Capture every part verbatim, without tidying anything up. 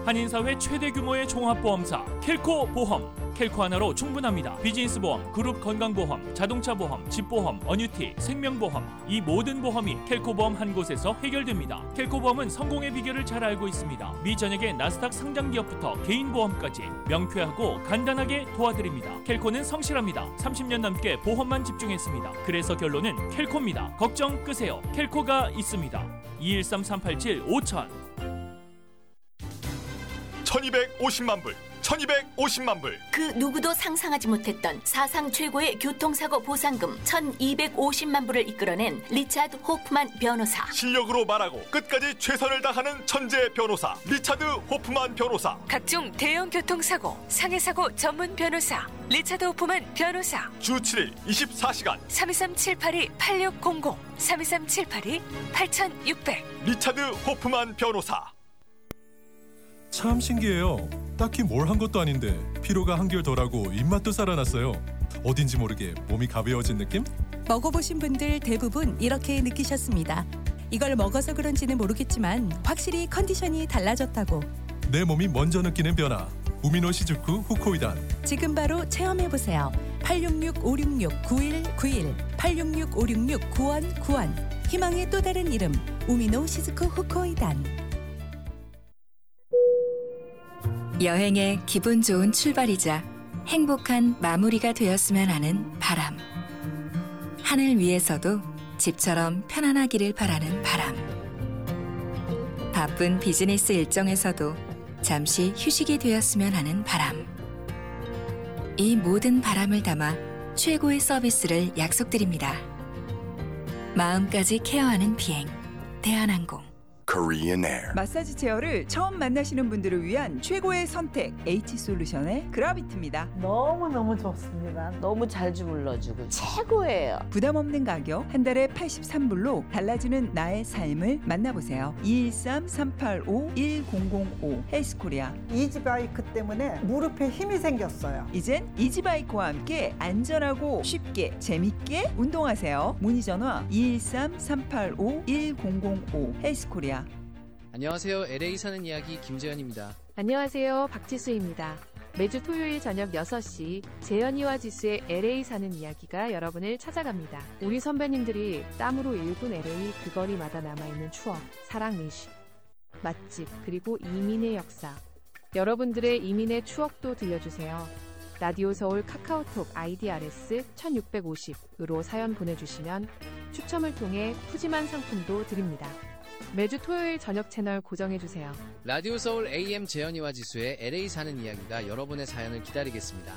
한인사회 최대 규모의 종합보험사 켈코 보험. 켈코 하나로 충분합니다. 비즈니스 보험, 그룹 건강보험, 자동차 보험, 집보험, 어뉴티, 생명보험, 이 모든 보험이 켈코 보험 한 곳에서 해결됩니다. 켈코 보험은 성공의 비결을 잘 알고 있습니다. 미 전역의 나스닥 상장 기업부터 개인 보험까지 명쾌하고 간단하게 도와드립니다. 켈코는 성실합니다. 삼십 년 넘게 보험만 집중했습니다. 그래서 결론은 켈코입니다. 걱정 끄세요. 켈코가 있습니다. 이일삼 삼팔칠 오천. 천이백오십만 불, 천이백오십만 불. 그 누구도 상상하지 못했던 사상 최고의 교통사고 보상금 천이백오십만 불을 이끌어낸 리차드 호프만 변호사. 실력으로 말하고 끝까지 최선을 다하는 천재 변호사 리차드 호프만 변호사. 각종 대형 교통사고, 상해사고 전문 변호사 리차드 호프만 변호사. 주 칠 일 이십사 시간 삼이삼 칠팔이 팔육공공 삼이삼 칠팔이 팔육공공. 리차드 호프만 변호사. 참 신기해요. 딱히 뭘 한 것도 아닌데 피로가 한결 덜하고 입맛도 살아났어요. 어딘지 모르게 몸이 가벼워진 느낌? 먹어보신 분들 대부분 이렇게 느끼셨습니다. 이걸 먹어서 그런지는 모르겠지만 확실히 컨디션이 달라졌다고. 내 몸이 먼저 느끼는 변화. 우미노 시즈쿠 후코이단. 지금 바로 체험해보세요. 팔육육 오육육 구일구일 팔육육 오육육 구일구일. 희망의 또 다른 이름 우미노 시즈쿠 후코이단. 여행의 기분 좋은 출발이자 행복한 마무리가 되었으면 하는 바람. 하늘 위에서도 집처럼 편안하기를 바라는 바람. 바쁜 비즈니스 일정에서도 잠시 휴식이 되었으면 하는 바람. 이 모든 바람을 담아 최고의 서비스를 약속드립니다. 마음까지 케어하는 비행, 대한항공. Korean Air. 마사지 체어를 처음 만나시는 분들을 위한 최고의 선택 H솔루션의 그라비티입니다. 너무너무 좋습니다. 너무 잘 주물러주고 최고예요. 부담 없는 가격 한 달에 팔십삼 불로 달라지는 나의 삶을 만나보세요. 이일삼 삼팔오 일공공오 헬스코리아. 이지바이크 때문에 무릎에 힘이 생겼어요. 이젠 이지바이크와 함께 안전하고 쉽게 재밌게 운동하세요. 문의 전화 이일삼 삼팔오 일공공오 헬스코리아. 안녕하세요. 엘에이 사는 이야기 김재현입니다. 안녕하세요. 박지수입니다. 매주 토요일 저녁 여섯 시 재현이와 지수의 엘에이 사는 이야기가 여러분을 찾아갑니다. 우리 선배님들이 땀으로 일군 엘에이 그 거리마다 남아있는 추억, 사랑 미식, 맛집, 그리고 이민의 역사. 여러분들의 이민의 추억도 들려주세요. 라디오 서울 카카오톡 아이디 알에스 천육백오십으로 사연 보내주시면 추첨을 통해 푸짐한 상품도 드립니다. 매주 토요일 저녁 채널 고정해주세요. 라디오 서울 에이엠 재현이와 지수의 엘에이 사는 이야기가 여러분의 사연을 기다리겠습니다.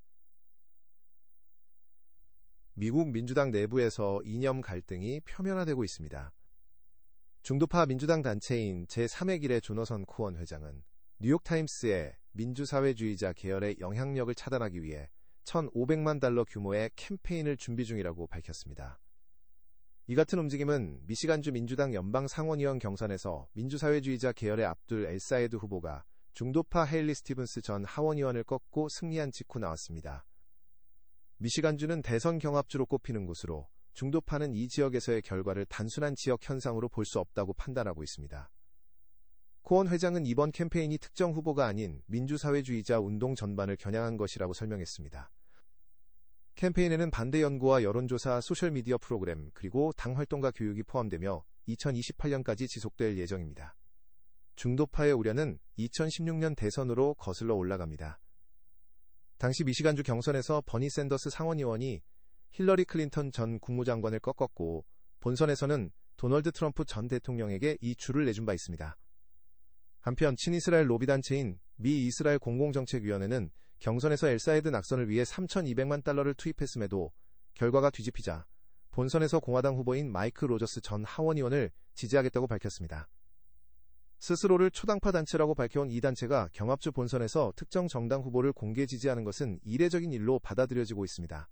미국 민주당 내부에서 이념 갈등이 표면화되고 있습니다. 중도파 민주당 단체인 제삼의 길의 조너선 코원 회장은 뉴욕타임스에 민주사회주의자 계열의 영향력을 차단하기 위해 천오백만 달러 규모의 캠페인을 준비 중이라고 밝혔습니다. 이 같은 움직임은 미시간주 민주당 연방 상원의원 경선에서 민주사회주의자 계열의 압둘 엘사에드 후보가 중도파 헤일리 스티븐스 전 하원의원을 꺾고 승리한 직후 나왔습니다. 미시간주는 대선 경합주로 꼽히는 곳으로 중도파는 이 지역에서의 결과를 단순한 지역 현상으로 볼 수 없다고 판단하고 있습니다. 코원 회장은 이번 캠페인이 특정 후보가 아닌 민주사회주의자 운동 전반을 겨냥한 것이라고 설명했습니다. 캠페인에는 반대 연구와 여론조사, 소셜미디어 프로그램, 그리고 당 활동가 교육이 포함되며 이천이십팔 년까지 지속될 예정입니다. 중도파의 우려는 이천십육 년 대선으로 거슬러 올라갑니다. 당시 미시간주 경선에서 버니 샌더스 상원의원이 힐러리 클린턴 전 국무장관을 꺾었고 본선에서는 도널드 트럼프 전 대통령에게 이 줄을 내준 바 있습니다. 한편 친이스라엘 로비단체인 미 이스라엘 공공정책위원회는 경선에서 엘사에드 낙선을 위해 삼천이백만 달러를 투입했음에도 결과가 뒤집히자 본선에서 공화당 후보인 마이크 로저스 전 하원의원을 지지하겠다고 밝혔습니다. 스스로를 초당파 단체라고 밝혀온 이 단체가 경합주 본선에서 특정 정당 후보를 공개 지지하는 것은 이례적인 일로 받아들여지고 있습니다.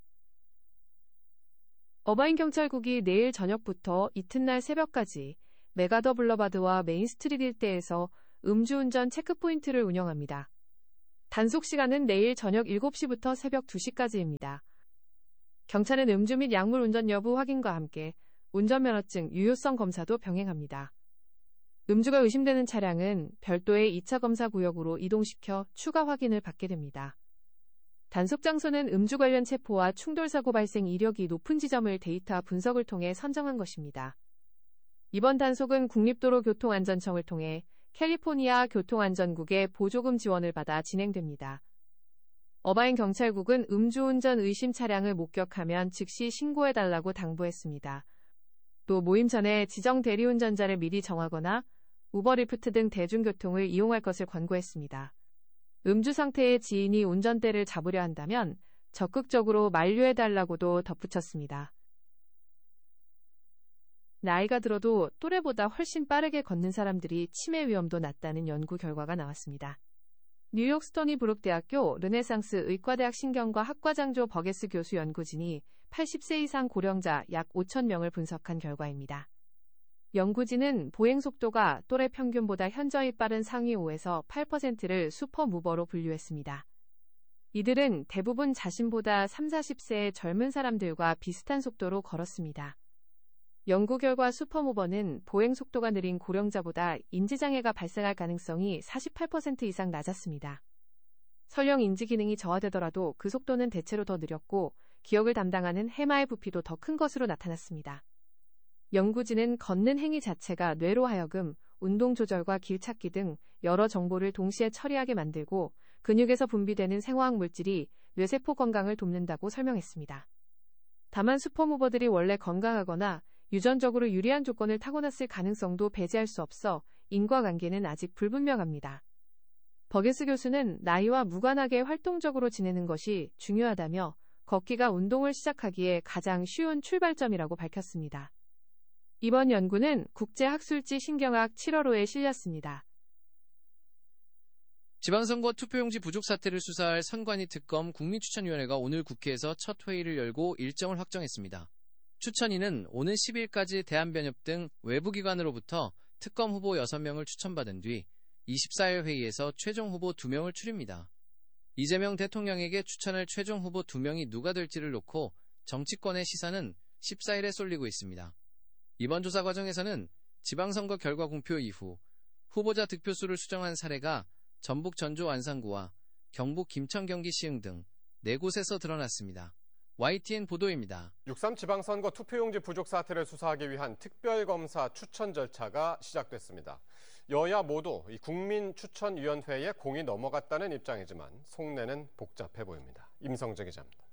어바인 경찰국이 내일 저녁부터 이튿날 새벽까지 메가더 블러바드와 메인스트리트 일대에서 음주운전 체크포인트를 운영합니다. 단속 시간은 내일 저녁 일곱 시부터 새벽 두 시까지입니다. 경찰은 음주 및 약물 운전 여부 확인과 함께 운전면허증 유효성 검사도 병행합니다. 음주가 의심되는 차량은 별도의 이 차 검사 구역으로 이동시켜 추가 확인을 받게 됩니다. 단속 장소는 음주 관련 체포와 충돌사고 발생 이력이 높은 지점을 데이터 분석을 통해 선정한 것입니다. 이번 단속은 국립도로교통안전청을 통해 캘리포니아 교통안전국의 보조금 지원을 받아 진행됩니다. 어바인 경찰국은 음주운전 의심 차량을 목격하면 즉시 신고해달라고 당부했습니다. 또 모임 전에 지정 대리운전자를 미리 정하거나 우버리프트 등 대중교통을 이용할 것을 권고했습니다. 음주 상태의 지인이 운전대를 잡으려 한다면 적극적으로 만류해달라고도 덧붙였습니다. 나이가 들어도 또래보다 훨씬 빠르게 걷는 사람들이 치매 위험도 낮다는 연구 결과가 나왔습니다. 뉴욕 스토니브룩 대학교 르네상스 의과대학 신경과 학과장조 버게스 교수 연구진이 팔십 세 이상 고령자 약 오천 명을 분석한 결과입니다. 연구진은 보행 속도가 또래 평균보다 현저히 빠른 상위 오에서 팔 퍼센트를 슈퍼무버로 분류했습니다. 이들은 대부분 자신보다 삼사십 세의 젊은 사람들과 비슷한 속도로 걸었습니다. 연구 결과 슈퍼무버는 보행 속도가 느린 고령자보다 인지장애가 발생할 가능성이 사십팔 퍼센트 이상 낮았습니다. 설령 인지 기능이 저하되더라도 그 속도는 대체로 더 느렸고 기억을 담당하는 해마의 부피도 더 큰 것으로 나타났습니다. 연구진은 걷는 행위 자체가 뇌로 하여금 운동 조절과 길 찾기 등 여러 정보를 동시에 처리하게 만들고 근육에서 분비되는 생화학 물질이 뇌세포 건강을 돕는다고 설명했습니다. 다만 슈퍼무버들이 원래 건강하거나 유전적으로 유리한 조건을 타고났을 가능성도 배제할 수 없어 인과관계는 아직 불분명합니다. 버게스 교수는 나이와 무관하게 활동적으로 지내는 것이 중요하다며 걷기가 운동을 시작하기에 가장 쉬운 출발점이라고 밝혔습니다. 이번 연구는 국제학술지 신경학 칠월호에 실렸습니다. 지방선거 투표용지 부족 사태를 수사할 선관위 특검 국민추천위원회가 오늘 국회에서 첫 회의를 열고 일정을 확정했습니다. 추천위는 오는 십 일까지 대한변협 등 외부기관으로부터 특검 후보 여섯 명을 추천받은 뒤 이십사 일 회의에서 최종 후보 두 명을 추립니다. 이재명 대통령에게 추천할 최종 후보 두 명이 누가 될지를 놓고 정치권의 시선은 십사 일에 쏠리고 있습니다. 이번 조사 과정에서는 지방선거 결과 공표 이후 후보자 득표수를 수정한 사례가 전북 전주 안산구와 경북 김천 경기 시흥 등 네 곳에서 드러났습니다. 와이티엔 보도입니다. 육삼 지방선거 투표용지 부족 사태를 수사하기 위한 특별검사 추천 절차가 시작됐습니다. 여야 모두 이 국민추천위원회에 공이 넘어갔다는 입장이지만 속내는 복잡해 보입니다. 임성재 기자입니다.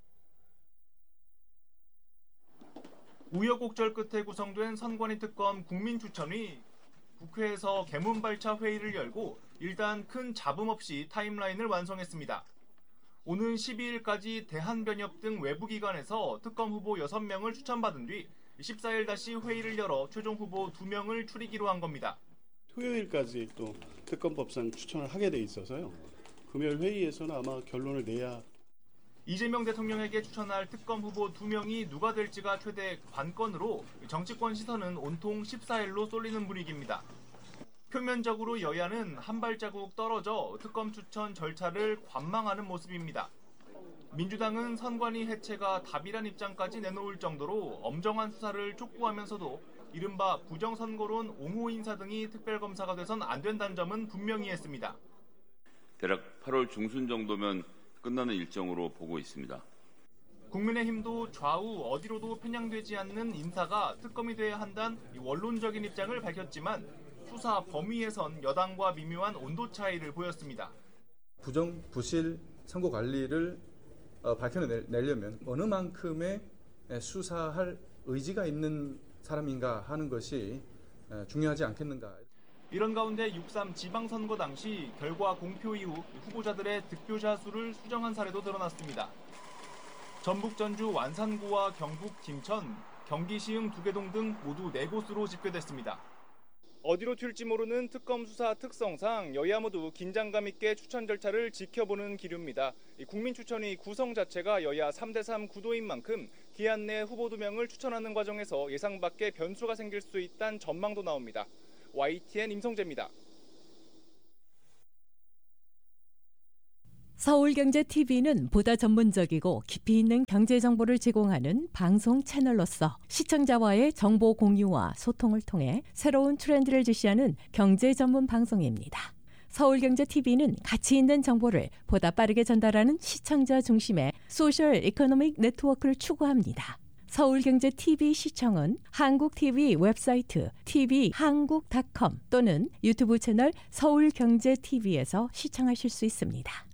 우여곡절 끝에 구성된 선관위 특검 국민추천위 국회에서 개문발차 회의를 열고 일단 큰 잡음 없이 타임라인을 완성했습니다. 오는 십이 일까지 대한변협 등 외부기관에서 특검 후보 여섯 명을 추천받은 뒤 십사 일 다시 회의를 열어 최종 후보 두 명을 추리기로 한 겁니다. 토요일까지 또 특검법상 추천을 하게 돼 있어서요. 금요일 회의에서는 아마 결론을 내야. 이재명 대통령에게 추천할 특검 후보 두 명이 누가 될지가 최대 관건으로 정치권 시선은 온통 십사 일로 쏠리는 분위기입니다. 표면적으로 여야는 한 발자국 떨어져 특검 추천 절차를 관망하는 모습입니다. 민주당은 선관위 해체가 답이란 입장까지 내놓을 정도로 엄정한 수사를 촉구하면서도 이른바 부정선거론 옹호 인사 등이 특별검사가 돼선 안 된다는 점은 분명히 했습니다. 대략 팔월 중순 정도면 끝나는 일정으로 보고 있습니다. 국민의힘도 좌우 어디로도 편향되지 않는 인사가 특검이 돼야 한다는 원론적인 입장을 밝혔지만 수사 범위에선 여당과 미묘한 온도 차이를 보였습니다. 부정, 부실 선거 관리를 어, 밝혀내려면 어느 만큼의 수사할 의지가 있는 사람인가 하는 것이 중요하지 않겠는가. 이런 가운데 육삼 지방선거 당시 결과 공표 이후 후보자들의 득표자 수를 수정한 사례도 드러났습니다. 전북 전주 완산구와 경북 김천, 경기 시흥 두개동 등 모두 네 곳으로 집계됐습니다. 어디로 튈지 모르는 특검 수사 특성상 여야 모두 긴장감 있게 추천 절차를 지켜보는 기류입니다. 국민추천위 구성 자체가 여야 삼 대 삼 구도인 만큼 기한 내 후보 두 명을 추천하는 과정에서 예상 밖의 변수가 생길 수 있다는 전망도 나옵니다. 와이티엔 임성재입니다. 서울경제티비는 보다 전문적이고 깊이 있는 경제 정보를 제공하는 방송 채널로서 시청자와의 정보 공유와 소통을 통해 새로운 트렌드를 제시하는 경제 전문 방송입니다. 서울경제티비는 가치 있는 정보를 보다 빠르게 전달하는 시청자 중심의 소셜 이코노믹 네트워크를 추구합니다. 서울경제티비 시청은 한국티비 웹사이트 티비 한국 닷컴 또는 유튜브 채널 서울경제티비에서 시청하실 수 있습니다.